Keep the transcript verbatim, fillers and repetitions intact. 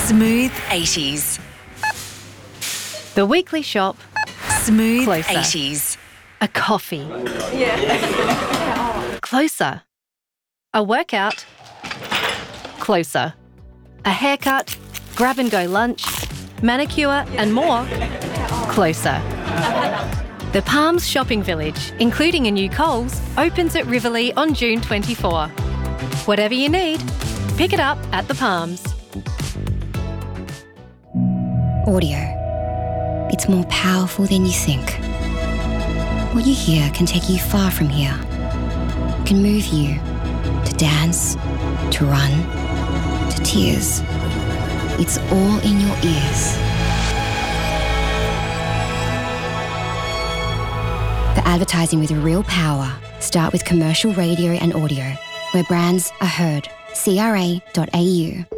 Smooth eighties. The Weekly Shop. Smooth Closer. eighties. A coffee. Yeah. Closer. A workout. Closer. A haircut, grab and go lunch, manicure and more. Closer. The Palms Shopping Village, including a new Coles, opens at Riverlea on June twenty-fourth. Whatever you need, pick it up at the Palms. Audio. It's more powerful than you think. What you hear can take you far from here. It can move you to dance, to run, to tears. It's all in your ears. For advertising with real power, start with commercial radio and audio, where brands are heard. C R A dot A U.